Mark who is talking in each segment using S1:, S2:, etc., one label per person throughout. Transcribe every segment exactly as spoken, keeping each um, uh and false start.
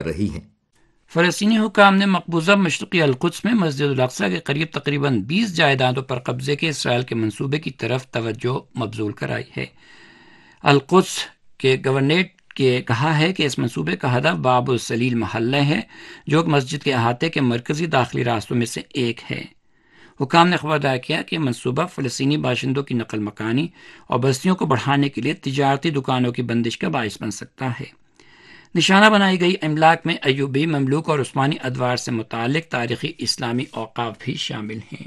S1: رہی ہیں۔
S2: فلسطینی حکام نے مقبوضہ مشرقی القدس میں مسجد الاقصی کے قریب تقریباً بیس جائیدادوں پر قبضے کے اسرائیل کے منصوبے کی طرف توجہ مبذول کرائی ہے۔ القدس کے گورنریٹ کے کہا ہے کہ اس منصوبے کا ہدف باب السلیل محلہ ہے، جو ایک مسجد کے احاطے کے مرکزی داخلی راستوں میں سے ایک ہے۔ حکام نے خبردار کیا کہ منصوبہ فلسطینی باشندوں کی نقل مکانی اور بستیوں کو بڑھانے کے لیے تجارتی دکانوں کی بندش کا باعث بن سکتا ہے۔ نشانہ بنائی گئی املاک میں ایوبی، مملوک اور عثمانی ادوار سے متعلق تاریخی اسلامی اوقاف بھی شامل ہیں۔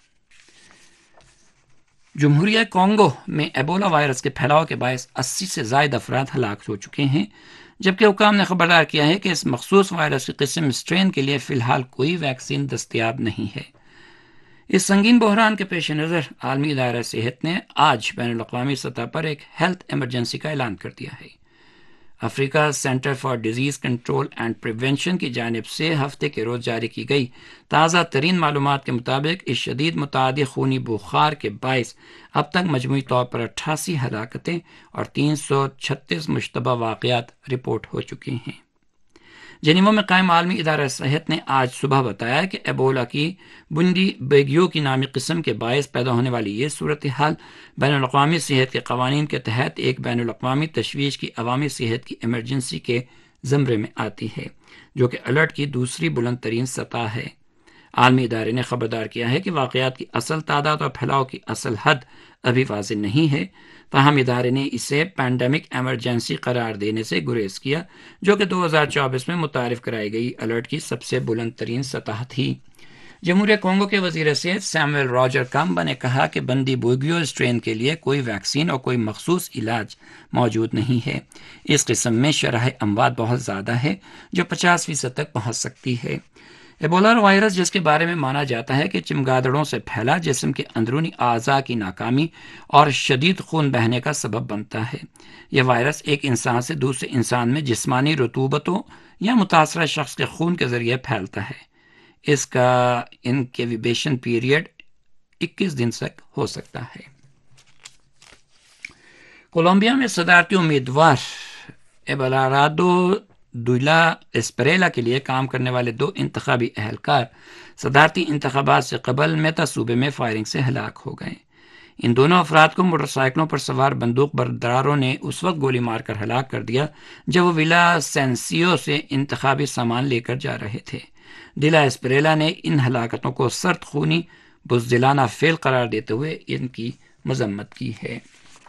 S2: جمہوریہ کانگو میں ایبولا وائرس کے پھیلاؤ کے باعث اسی سے زائد افراد ہلاک ہو چکے ہیں، جبکہ حکام نے خبردار کیا ہے کہ اس مخصوص وائرس کی قسم اسٹرین کے لیے فی الحال کوئی ویکسین دستیاب نہیں ہے۔ اس سنگین بحران کے پیش نظر عالمی ادارہ صحت نے آج بین الاقوامی سطح پر ایک ہیلتھ ایمرجنسی کا اعلان کر دیا ہے۔ افریقہ centre for disease control and prevention کی جانب سے ہفتے کے روز جاری کی گئی تازہ ترین معلومات کے مطابق اس شدید متعدی خونی بخار کے باعث اب تک مجموعی طور پر اٹھاسی ہلاکتیں اور تین سو چھتیس مشتبہ واقعات رپورٹ ہو چکی ہیں۔ جنیوا میں قائم عالمی ادارہ صحت نے آج صبح بتایا کہ ایبولا کی بنڈی بیگیو کی نامی قسم کے باعث پیدا ہونے والی یہ صورتحال بین الاقوامی صحت کے قوانین کے تحت ایک بین الاقوامی تشویش کی عوامی صحت کی ایمرجنسی کے زمرے میں آتی ہے، جو کہ الرٹ کی دوسری بلند ترین سطح ہے۔ عالمی ادارے نے خبردار کیا ہے کہ واقعات کی اصل تعداد اور پھیلاؤ کی اصل حد ابھی واضح نہیں ہے، تاہم ادارے نے اسے پینڈیمک ایمرجنسی قرار دینے سے گریز کیا، جو کہ دو ہزار چوبیس میں متعارف کرائی گئی الرٹ کی سب سے بلند ترین سطح تھی۔ جمہوریہ کانگو کے وزیر صحت سیموئل راجر کامبا نے کہا کہ بندی بوگیو اسٹرین کے لیے کوئی ویکسین اور کوئی مخصوص علاج موجود نہیں ہے۔ اس قسم میں شرح اموات بہت زیادہ ہے، جو پچاس فیصد تک پہنچ سکتی ہے۔ ایبولا وائرس، جس کے بارے میں مانا جاتا ہے کہ چمگادڑوں سے پھیلا، جسم کے اندرونی اعضاء کی ناکامی اور شدید خون بہنے کا سبب بنتا ہے۔ یہ وائرس ایک انسان سے دوسرے انسان میں جسمانی رطوبتوں یا متاثرہ شخص کے خون کے ذریعے پھیلتا ہے۔ اس کا انکیوبیشن پیریڈ اکیس دن تک ہو سکتا ہے۔ کولمبیا میں صدارتی امیدوار ایبلارادو ڈولا اسپریلا کے لیے کام کرنے والے دو انتخابی اہلکار صدارتی انتخابات سے قبل میتا صوبے میں فائرنگ سے ہلاک ہو گئے۔ ان دونوں افراد کو موٹر سائیکلوں پر سوار بندوق برداروں نے اس وقت گولی مار کر ہلاک کر دیا جب وہ ولا سینسیو سے انتخابی سامان لے کر جا رہے تھے۔ ڈیلا اسپریلا نے ان ہلاکتوں کو سرد خونی بزدلانہ فعل قرار دیتے ہوئے ان کی مذمت کی ہے۔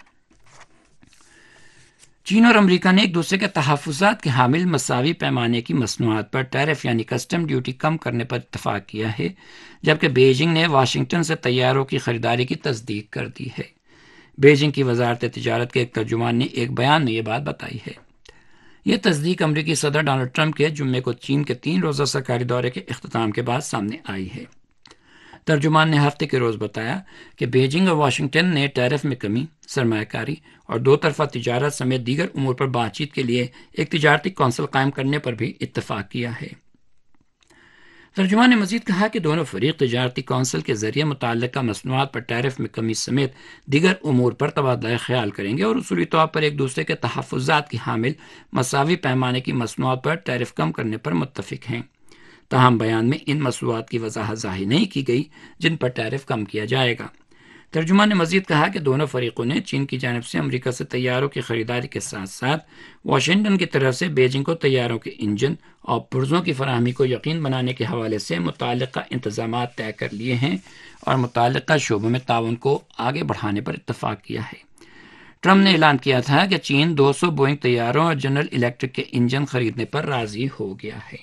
S2: چین اور امریکہ نے ایک دوسرے کے تحفظات کے حامل مساوی پیمانے کی مصنوعات پر ٹیرف یعنی کسٹم ڈیوٹی کم کرنے پر اتفاق کیا ہے، جبکہ بیجنگ نے واشنگٹن سے طیاروں کی خریداری کی تصدیق کر دی ہے۔ بیجنگ کی وزارت تجارت کے ایک ترجمان نے ایک بیان میں یہ بات بتائی ہے۔ یہ تصدیق امریکی صدر ڈونلڈ ٹرمپ کے جمعے کو چین کے تین روزہ سرکاری دورے کے اختتام کے بعد سامنے آئی ہے۔ ترجمان نے ہفتے کے روز بتایا کہ بیجنگ اور واشنگٹن نے ٹیرف میں کمی، سرمایہ کاری اور دو طرفہ تجارت سمیت دیگر امور پر بات چیت کے لیے ایک تجارتی کونسل قائم کرنے پر بھی اتفاق کیا ہے۔ ترجمان نے مزید کہا کہ دونوں فریق تجارتی کونسل کے ذریعے متعلقہ مصنوعات پر ٹیرف میں کمی سمیت دیگر امور پر تبادلہ خیال کریں گے اور اصولی طور پر ایک دوسرے کے تحفظات کی حامل مساوی پیمانے کی مصنوعات پر ٹیرف کم کرنے پر متفق ہیں۔ تاہم بیان میں ان مصنوعات کی وضاحت ظاہر نہیں کی گئی جن پر ٹیرف کم کیا جائے گا۔ ترجمان نے مزید کہا کہ دونوں فریقوں نے چین کی جانب سے امریکہ سے طیاروں کی خریداری کے ساتھ ساتھ واشنگٹن کی طرف سے بیجنگ کو طیاروں کے انجن اور پرزوں کی فراہمی کو یقین بنانے کے حوالے سے متعلقہ انتظامات طے کر لیے ہیں اور متعلقہ شعبوں میں تعاون کو آگے بڑھانے پر اتفاق کیا ہے۔ ٹرمپ نے اعلان کیا تھا کہ چین دو سو بوئنگ طیاروں اور جنرل الیکٹرک کے انجن خریدنے پر راضی ہو گیا ہے۔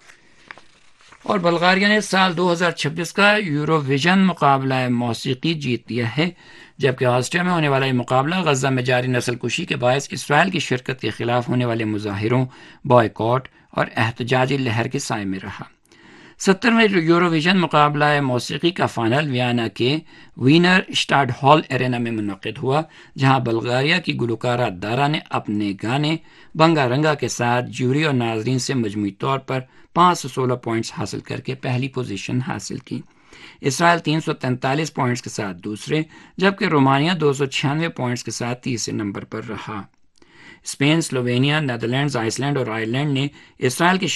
S2: اور بلغاریہ نے سال دو ہزار چھبیس کا یورو ویژن مقابلہ موسیقی جیت لیا ہے، جبکہ آسٹریا میں ہونے والا یہ مقابلہ غزہ میں جاری نسل کشی کے باعث اسرائیل کی شرکت کے خلاف ہونے والے مظاہروں، بائیکاٹ اور احتجاجی لہر کے سائے میں رہا۔ سترویں یورو ویژن مقابلہ موسیقی کا فائنل ویانا کے وینر اسٹاڈ ہال ارینا میں منعقد ہوا، جہاں بلغاریہ کی گلوکارہ دارا نے اپنے گانے بنگا رنگا کے ساتھ جیوری اور ناظرین سے مجموعی طور پر پانچ سو سولہ پوائنٹس حاصل کر کے پہلی پوزیشن حاصل کی۔ اسرائیل تین سو تینتالیس پوائنٹس کے ساتھ دوسرے، جبکہ رومانیہ دو سو چھیانوے پوائنٹس کے ساتھ تیسرے نمبر پر رہا۔ Spain, Slovenia, Netherlands, ice land اور آئرلینڈ نے اسرائیل کی